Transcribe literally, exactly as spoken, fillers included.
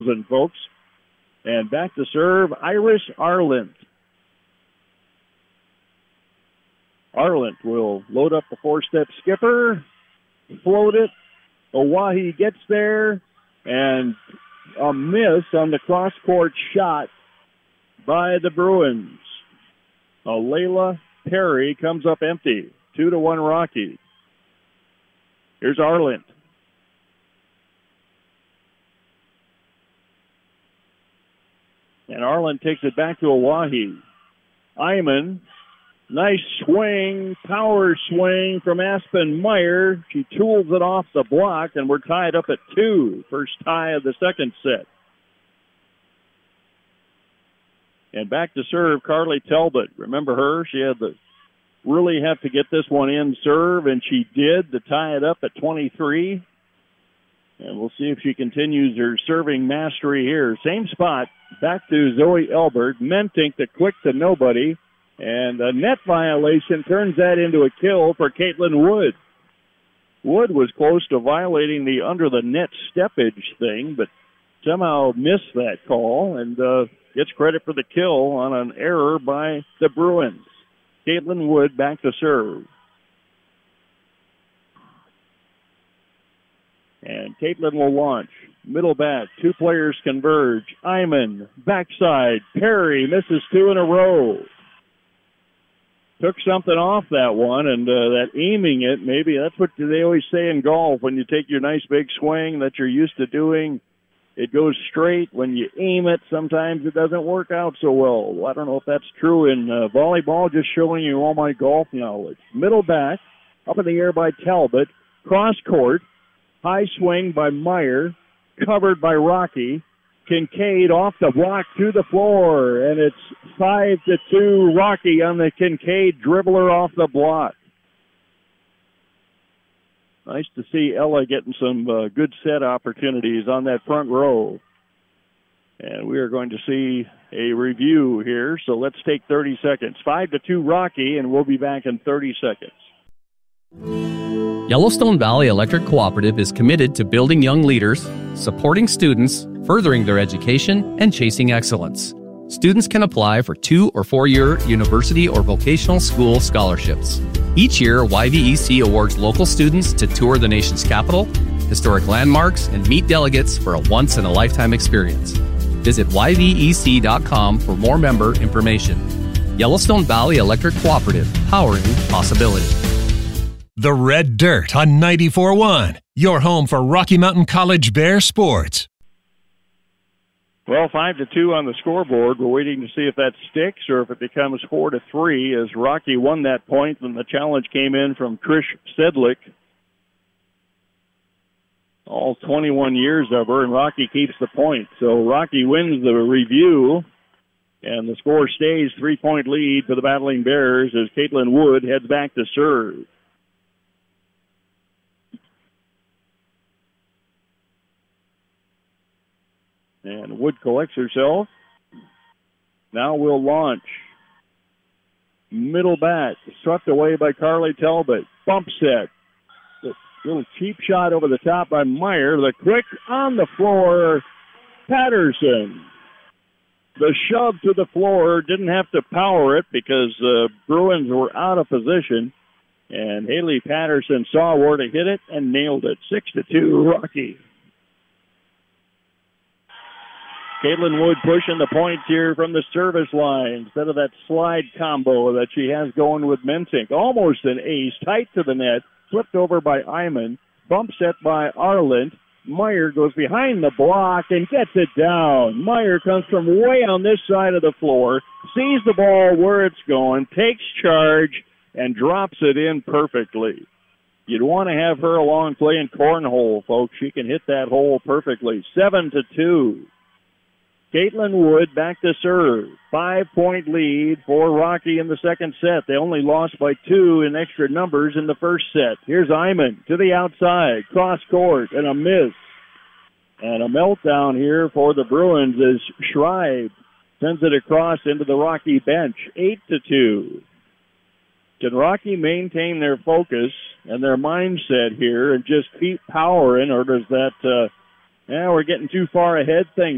thousand, folks. And back to serve, Iris Arlant. Arlant will load up the four-step skipper, float it. Oahe gets there, and a miss on the cross-court shot by the Bruins. Alayla Perry comes up empty. Two to one Rocky. Here's Arlant. And Arlant takes it back to Oahe. Iman, nice swing, power swing from Aspen Meyer. She tools it off the block, and we're tied up at two. First tie of the second set. And back to serve, Carly Talbot. Remember her? She had to really have to get this one in serve, and she did to tie it up at twenty-three. And we'll see if she continues her serving mastery here. Same spot. Back to Zoe Elbert. Mentink the quick to nobody. And a net violation turns that into a kill for Caitlin Wood. Wood was close to violating the under-the-net steppage thing, but somehow missed that call and uh, gets credit for the kill on an error by the Bruins. Caitlin Wood back to serve. And Caitlin will launch. Middle back. Two players converge. Iman, backside. Perry misses two in a row. Took something off that one, and uh, that aiming it, maybe that's what they always say in golf. When you take your nice big swing that you're used to doing, it goes straight. When you aim it, sometimes it doesn't work out so well. well I don't know if that's true in uh, volleyball, just showing you all my golf knowledge. Middle back, up in the air by Talbot. Cross court. High swing by Meyer, covered by Rocky. Kincaid off the block to the floor, and it's five to two Rocky on the Kincaid dribbler off the block. Nice to see Ella getting some uh, good set opportunities on that front row. And we are going to see a review here, so let's take thirty seconds. five to two Rocky, and we'll be back in thirty seconds. Yellowstone Valley Electric Cooperative is committed to building young leaders, supporting students, furthering their education, and chasing excellence. Students can apply for two- or four-year university or vocational school scholarships. Each year, Y V E C awards local students to tour the nation's capital, historic landmarks, and meet delegates for a once-in-a-lifetime experience. Visit Y V E C dot com for more member information. Yellowstone Valley Electric Cooperative, powering possibility. The Red Dirt on ninety-four point one, your home for Rocky Mountain College Bear sports. Well, five to two on the scoreboard. We're waiting to see if that sticks or if it becomes four to three as Rocky won that point, and the challenge came in from Trish Sedlick. All twenty-one years of her, and Rocky keeps the point. So Rocky wins the review, and the score stays three-point lead for the Battling Bears as Caitlin Wood heads back to serve. And Wood collects herself. Now we'll launch. Middle back, swept away by Carly Talbot. Bump set. The little cheap shot over the top by Meyer. The quick on the floor, Patterson. The shove to the floor, didn't have to power it because the Bruins were out of position. And Haley Patterson saw where to hit it and nailed it. Six to two, Rocky. Caitlin Wood pushing the points here from the service line instead of that slide combo that she has going with Mentink. Almost an ace, tight to the net, flipped over by Iman, bump set by Arlant. Meyer goes behind the block and gets it down. Meyer comes from way on this side of the floor, sees the ball where it's going, takes charge, and drops it in perfectly. You'd want to have her along playing cornhole, folks. She can hit that hole perfectly. Seven to two. Caitlin Wood back to serve. Five-point lead for Rocky in the second set. They only lost by two in extra numbers in the first set. Here's Iman to the outside, cross court, and a miss. And a meltdown here for the Bruins as Schreib sends it across into the Rocky bench. Eight to two. Can Rocky maintain their focus and their mindset here and just keep powering, or does that, uh, yeah, we're getting too far ahead thing